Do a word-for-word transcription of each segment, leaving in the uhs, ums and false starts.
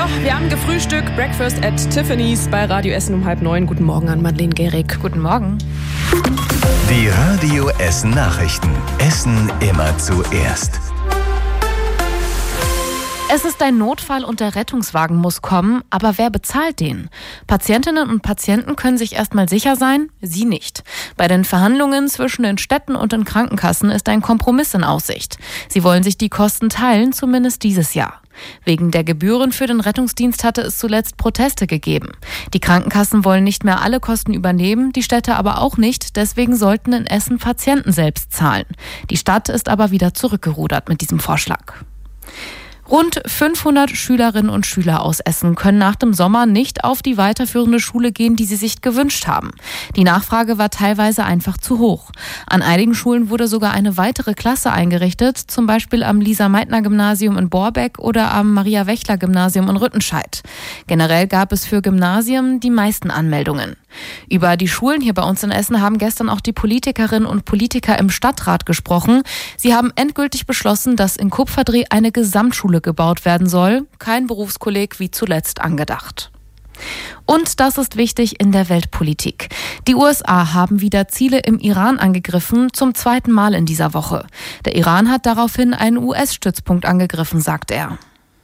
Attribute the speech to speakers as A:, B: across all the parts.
A: wir haben gefrühstückt. Breakfast at Tiffany's bei Radio Essen um halb neun. Guten Morgen an Madeleine Gehrig.
B: Guten Morgen.
C: Die Radio Essen Nachrichten. Essen immer zuerst.
B: Es ist ein Notfall und der Rettungswagen muss kommen, aber wer bezahlt den? Patientinnen und Patienten können sich erstmal sicher sein, sie nicht. Bei den Verhandlungen zwischen den Städten und den Krankenkassen ist ein Kompromiss in Aussicht. Sie wollen sich die Kosten teilen, zumindest dieses Jahr. Wegen der Gebühren für den Rettungsdienst hatte es zuletzt Proteste gegeben. Die Krankenkassen wollen nicht mehr alle Kosten übernehmen, die Städte aber auch nicht, deswegen sollten in Essen Patienten selbst zahlen. Die Stadt ist aber wieder zurückgerudert mit diesem Vorschlag. Rund fünfhundert Schülerinnen und Schüler aus Essen können nach dem Sommer nicht auf die weiterführende Schule gehen, die sie sich gewünscht haben. Die Nachfrage war teilweise einfach zu hoch. An einigen Schulen wurde sogar eine weitere Klasse eingerichtet, zum Beispiel am Lisa-Meitner-Gymnasium in Borbeck oder am Maria-Wächler-Gymnasium in Rüttenscheid. Generell gab es für Gymnasien die meisten Anmeldungen. Über die Schulen hier bei uns in Essen haben gestern auch die Politikerinnen und Politiker im Stadtrat gesprochen. Sie haben endgültig beschlossen, dass in Kupferdreh eine Gesamtschule gebaut werden soll. Kein Berufskolleg wie zuletzt angedacht. Und das ist wichtig in der Weltpolitik. Die U S A haben wieder Ziele im Iran angegriffen, zum zweiten Mal in dieser Woche. Der Iran hat daraufhin einen U S-Stützpunkt angegriffen, sagt er.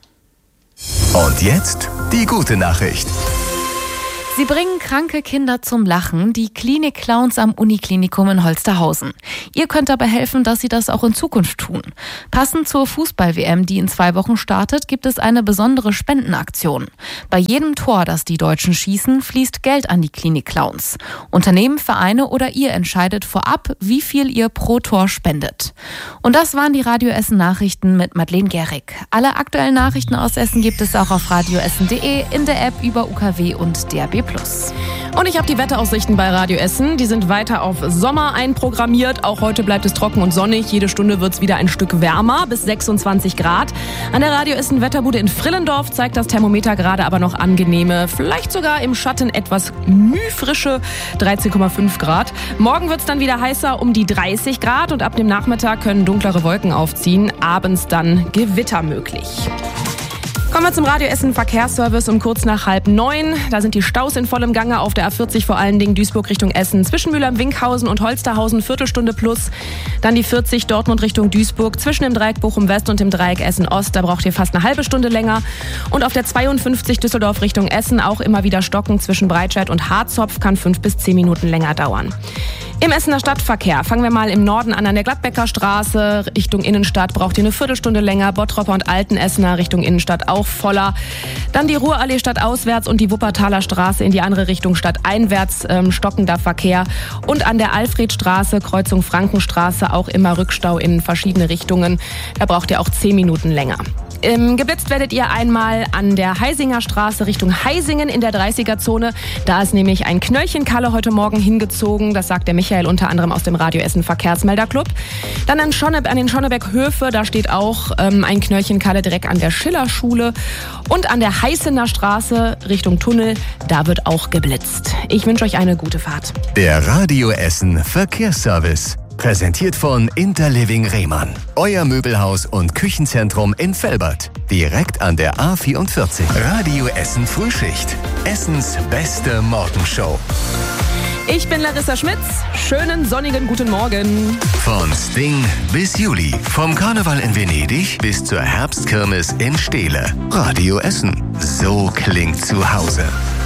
C: Und jetzt die gute Nachricht.
B: Sie bringen kranke Kinder zum Lachen, die Klinik-Clowns am Uniklinikum in Holsterhausen. Ihr könnt dabei helfen, dass sie das auch in Zukunft tun. Passend zur Fußball-W M, die in zwei Wochen startet, gibt es eine besondere Spendenaktion. Bei jedem Tor, das die Deutschen schießen, fließt Geld an die Klinik-Clowns. Unternehmen, Vereine oder ihr entscheidet vorab, wie viel ihr pro Tor spendet. Und das waren die Radio Essen Nachrichten mit Madeleine Gehrig. Alle aktuellen Nachrichten aus Essen gibt es auch auf radioessen punkt de, in der App über U K W und D A B plus.
A: Und ich habe die Wetteraussichten bei Radio Essen. Die sind weiter auf Sommer einprogrammiert. Auch heute bleibt es trocken und sonnig. Jede Stunde wird es wieder ein Stück wärmer, bis sechsundzwanzig Grad. An der Radio Essen Wetterbude in Frillendorf zeigt das Thermometer gerade aber noch angenehme, vielleicht sogar im Schatten etwas mühfrische dreizehn Komma fünf Grad. Morgen wird es dann wieder heißer, um die dreißig Grad. Und ab dem Nachmittag können dunklere Wolken aufziehen. Abends dann Gewitter möglich. Kommen wir zum Radio Essen Verkehrsservice um kurz nach halb neun. Da sind die Staus in vollem Gange auf der A vierzig, vor allen Dingen Duisburg Richtung Essen. Zwischen Mülheim-Winkhausen und Holsterhausen Viertelstunde plus. Dann die vierzig Dortmund Richtung Duisburg. Zwischen dem Dreieck Bochum-West und dem Dreieck Essen-Ost. Da braucht ihr fast eine halbe Stunde länger. Und auf der zweiundfünfzig Düsseldorf Richtung Essen auch immer wieder stocken. Zwischen Breitscheid und Harzopf kann fünf bis zehn Minuten länger dauern. Im Essener Stadtverkehr fangen wir mal im Norden an, an der Gladbecker Straße. Richtung Innenstadt braucht ihr eine Viertelstunde länger. Bottropper und Altenessener Richtung Innenstadt auch voller. Dann die Ruhrallee stadtauswärts und die Wuppertaler Straße in die andere Richtung stadteinwärts, ähm, stockender Verkehr. Und an der Alfredstraße, Kreuzung Frankenstraße, auch immer Rückstau in verschiedene Richtungen. Da braucht ihr auch zehn Minuten länger. Ähm, geblitzt werdet ihr einmal an der Heisinger Straße Richtung Heisingen in der dreißiger-Zone. Da ist nämlich ein Knöllchenkalle heute Morgen hingezogen. Das sagt der Michael unter anderem aus dem Radio Essen Verkehrsmelderclub. Dann an, Schonne, an den Schonnebeck-Höfe, da steht auch ähm, ein Knöllchenkalle direkt an der Schillerschule. Und an der Heißener Straße Richtung Tunnel, da wird auch geblitzt. Ich wünsche euch eine gute Fahrt.
C: Der Radio Essen Verkehrsservice. Präsentiert von Interliving Rehmann. Euer Möbelhaus und Küchenzentrum in Velbert. Direkt an der A vierundvierzig. Radio Essen Frühschicht. Essens beste Morgenshow.
A: Ich bin Larissa Schmitz. Schönen sonnigen guten Morgen.
C: Von Sting bis Juli. Vom Karneval in Venedig bis zur Herbstkirmes in Steele. Radio Essen. So klingt zu Hause.